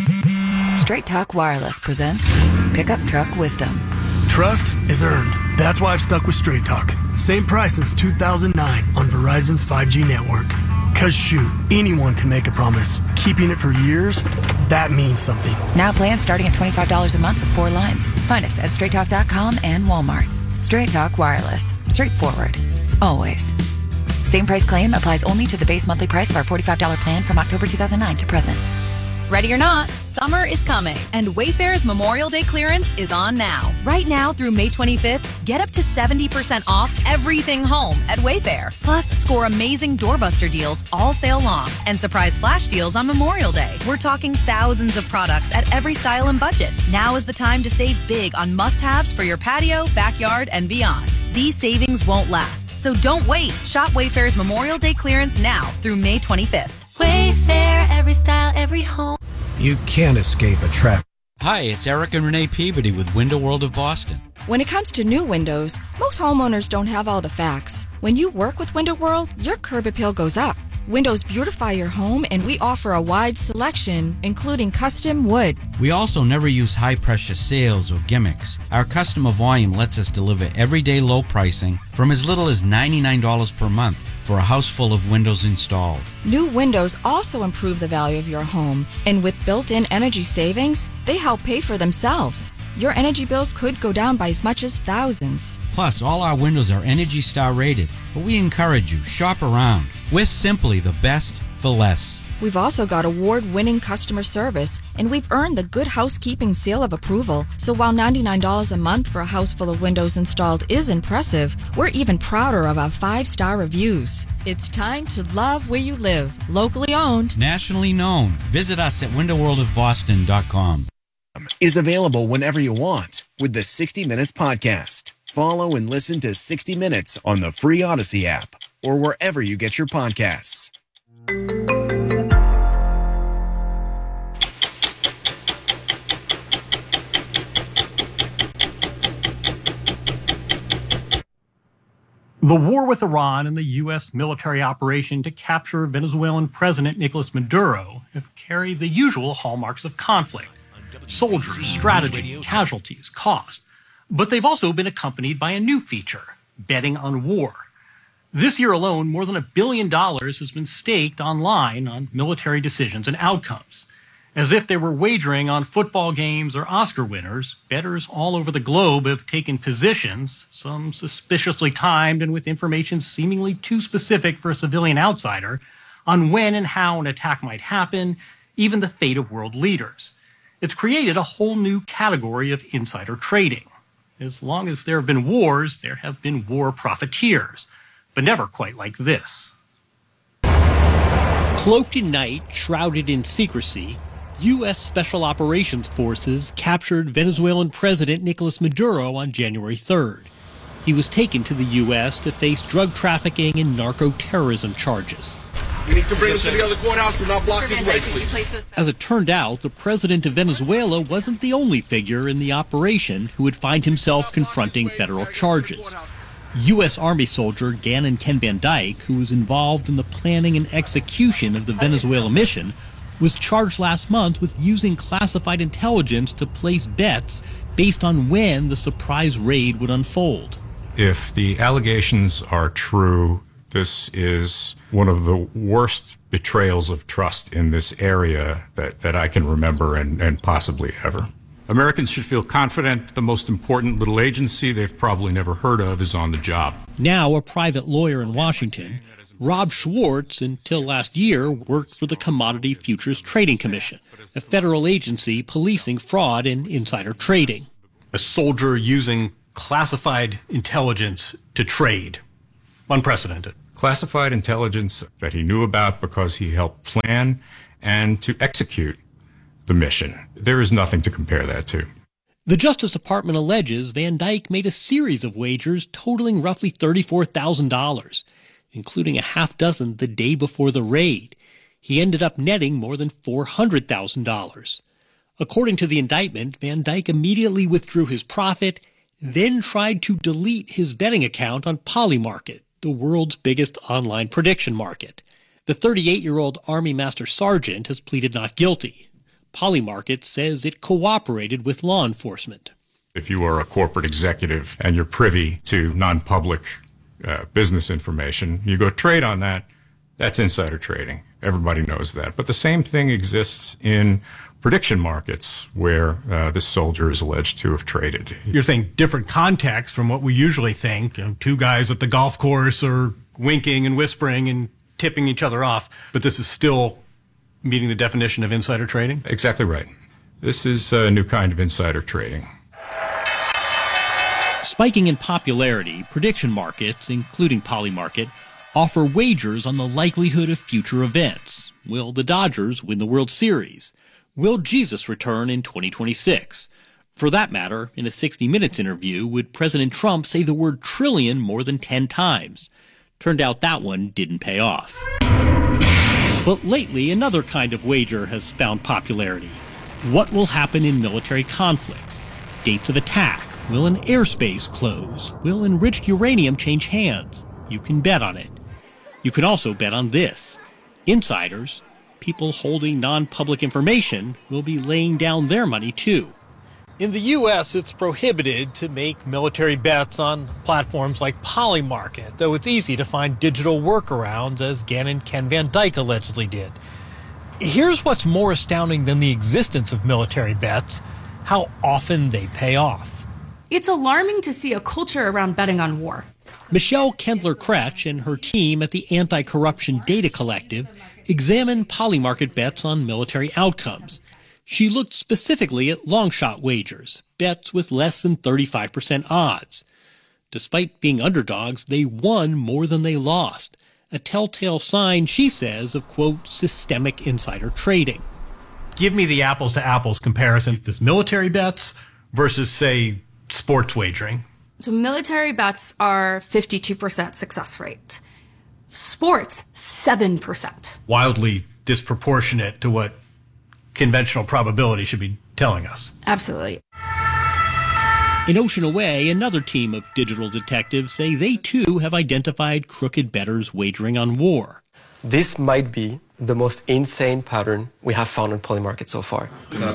Speaker 31: Straight Talk Wireless presents Pickup Truck Wisdom.
Speaker 32: Trust is earned. That's why I've stuck with Straight Talk. Same price since two thousand nine on Verizon's five G network. Cause shoot, anyone can make a promise. Keeping it for years, that means something.
Speaker 31: Now plans starting at twenty-five dollars a month with four lines. Find us at straight talk dot com and Walmart. Straight Talk Wireless. Straightforward. Always. Same price claim applies only to the base monthly price of our forty-five dollars plan from October two thousand nine to present.
Speaker 33: Ready or not, summer is coming, and Wayfair's Memorial Day clearance is on now. Right now through May twenty-fifth, get up to seventy percent off everything home at Wayfair. Plus, score amazing doorbuster deals all sale long and surprise flash deals on Memorial Day. We're talking thousands of products at every style and budget. Now is the time to save big on must-haves for your patio, backyard, and beyond. These savings won't last, so don't wait. Shop Wayfair's Memorial Day clearance now through May twenty-fifth.
Speaker 34: Wayfair, every style, every home.
Speaker 35: You can't escape a traffic.
Speaker 36: Hi, it's Eric and Renee Peabody with Window World of Boston.
Speaker 37: When it comes to new windows, most homeowners don't have all the facts. When you work with Window World, your curb appeal goes up. Windows beautify your home, and we offer a wide selection, including custom wood.
Speaker 36: We also never use high-pressure sales or gimmicks. Our customer volume lets us deliver everyday low pricing from as little as ninety-nine dollars per month for a house full of windows installed.
Speaker 37: New windows also improve the value of your home, and with built-in energy savings, they help pay for themselves. Your energy bills could go down by as much as thousands.
Speaker 36: Plus, all our windows are Energy Star rated, but we encourage you, shop around. We're simply the best for less.
Speaker 37: We've also got award-winning customer service, and we've earned the Good Housekeeping seal of approval. So while ninety-nine dollars a month for a house full of windows installed is impressive, we're even prouder of our five-star reviews. It's time to love where you live. Locally owned.
Speaker 36: Nationally known. Visit us at window world of boston dot com.
Speaker 38: Is available whenever you want with the sixty minutes podcast. Follow and listen to sixty minutes on the free Odyssey app or wherever you get your podcasts.
Speaker 10: The war with Iran and the U S military operation to capture Venezuelan President Nicolas Maduro have carried the usual hallmarks of conflict: soldiers, strategy, casualties, cost. But they've also been accompanied by a new feature: betting on war.
Speaker 1: This year alone, more than a billion dollars has been staked online on military decisions and outcomes. As if they were wagering on football games or Oscar winners, bettors all over the globe have taken positions, some suspiciously timed and with information seemingly too specific for a civilian outsider, on when and how an attack might happen, even the fate of world leaders. It's created a whole new category of insider trading. As long as there have been wars, there have been war profiteers, but never quite like this. Cloaked in night, shrouded in secrecy, U S Special Operations Forces captured Venezuelan President Nicolas Maduro on January third. He was taken to the U S to face drug trafficking and narco-terrorism charges.
Speaker 2: You need to bring us to the other courthouse. Do not block his way, please.
Speaker 1: As it turned out, the president of Venezuela wasn't the only figure in the operation who would find himself confronting federal charges. U S Army soldier Gannon Ken Van Dyke, who was involved in the planning and execution of the Venezuela mission, was charged last month with using classified intelligence to place bets based on when the surprise raid would unfold.
Speaker 3: If the allegations are true, this is one of the worst betrayals of trust in this area that, that I can remember and, and possibly ever. Americans should feel confident the most important little agency they've probably never heard of is on the job.
Speaker 1: Now a private lawyer in Washington, Rob Schwartz, until last year, worked for the Commodity Futures Trading Commission, a federal agency policing fraud and insider trading. A soldier using classified intelligence to trade. Unprecedented.
Speaker 3: Classified intelligence that he knew about because he helped plan and to execute the mission. There is nothing to compare that to.
Speaker 1: The Justice Department alleges Van Dyke made a series of wagers totaling roughly thirty-four thousand dollars. Including a half dozen the day before the raid. He ended up netting more than four hundred thousand dollars. According to the indictment, Van Dyke immediately withdrew his profit, then tried to delete his betting account on Polymarket, the world's biggest online prediction market. The thirty-eight-year-old Army Master Sergeant has pleaded not guilty. Polymarket says it cooperated with law enforcement.
Speaker 3: If you are a corporate executive and you're privy to non-public Uh, business information, you go trade on that, that's insider trading. Everybody knows that. But the same thing exists in prediction markets where uh, this soldier is alleged to have traded.
Speaker 1: You're saying different context from what we usually think. You know, two guys at the golf course are winking and whispering and tipping each other off, but this is still meeting the definition of insider trading?
Speaker 3: Exactly right. This is a new kind of insider trading.
Speaker 1: Spiking in popularity, prediction markets, including Polymarket, offer wagers on the likelihood of future events. Will the Dodgers win the World Series? Will Jesus return in twenty twenty-six? For that matter, in a sixty minutes interview, would President Trump say the word trillion more than ten times? Turned out that one didn't pay off. But lately, another kind of wager has found popularity. What will happen in military conflicts? Dates of attack. Will an airspace close? Will enriched uranium change hands? You can bet on it. You can also bet on this. Insiders, people holding non-public information, will be laying down their money too. In the U S, it's prohibited to make military bets on platforms like Polymarket, though it's easy to find digital workarounds, as Gannon Ken Van Dyke allegedly did. Here's what's more astounding than the existence of military bets: how often they pay off.
Speaker 4: It's alarming to see a culture around betting on war.
Speaker 1: Michelle Kendler-Kretsch and her team at the Anti-Corruption Data Collective examined Polymarket bets on military outcomes. She looked specifically at long-shot wagers, bets with less than thirty-five percent odds. Despite being underdogs, they won more than they lost, a telltale sign, she says, of, quote, systemic insider trading. Give me the apples-to-apples comparison. This military bets versus, say, sports wagering.
Speaker 4: So military bets are fifty-two percent success rate. Sports, seven percent.
Speaker 1: Wildly disproportionate to what conventional probability should be telling us.
Speaker 4: Absolutely.
Speaker 1: In Ocean Away, another team of digital detectives say they too have identified crooked bettors wagering on war.
Speaker 5: This might be the most insane pattern we have found on Polymarket so far.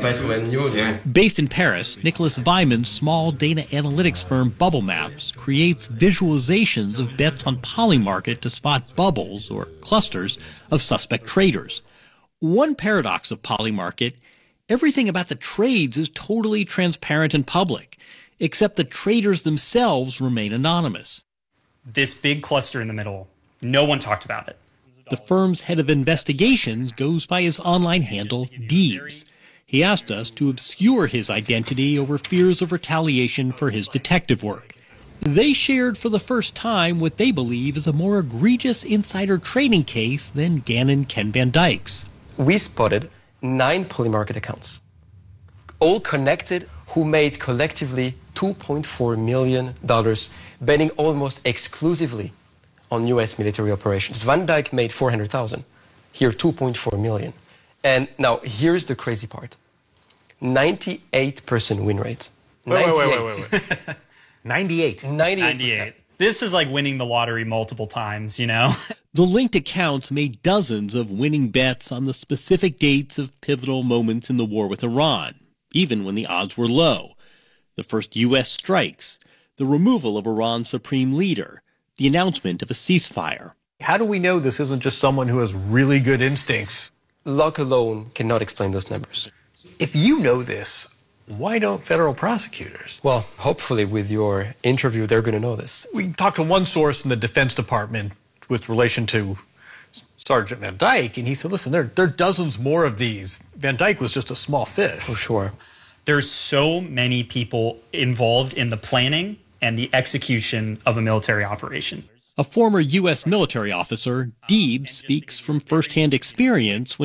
Speaker 1: Based in Paris, Nicholas Vyman's small data analytics firm Bubble Maps creates visualizations of bets on Polymarket to spot bubbles or clusters of suspect traders. One paradox of Polymarket, everything about the trades is totally transparent and public, except the traders themselves remain anonymous.
Speaker 6: This big cluster in the middle, no one talked about it.
Speaker 1: The firm's head of investigations goes by his online handle, Deebs. He asked us to obscure his identity over fears of retaliation for his detective work. They shared for the first time what they believe is a more egregious insider trading case than Gannon Ken Van Dyke's.
Speaker 5: We spotted nine Polymarket accounts, all connected, who made collectively two point four million dollars, betting almost exclusively on U S military operations. Van Dyke made four hundred thousand dollars, here two point four million dollars. And now here's the crazy part. ninety-eight percent win rate.
Speaker 6: Wait, wait, wait, wait, wait, wait.
Speaker 5: ninety-eight.
Speaker 6: ninety-eight. This is like winning the lottery multiple times, you know?
Speaker 1: The linked accounts made dozens of winning bets on the specific dates of pivotal moments in the war with Iran, even when the odds were low. The first U S strikes, the removal of Iran's supreme leader, the announcement of a ceasefire.
Speaker 7: How do we know this isn't just someone who has really good instincts?
Speaker 5: Luck alone cannot explain those numbers.
Speaker 7: If you know this, why don't federal prosecutors?
Speaker 5: Well, hopefully with your interview, they're going to know this.
Speaker 7: We talked to one source in the Defense Department with relation to Sergeant Van Dyke, and he said, listen, there, there are dozens more of these. Van Dyke was just a small fish.
Speaker 5: For sure.
Speaker 6: There's so many people involved in the planning and the execution of a military operation.
Speaker 1: A former U S military officer, Deebs speaks from firsthand experience when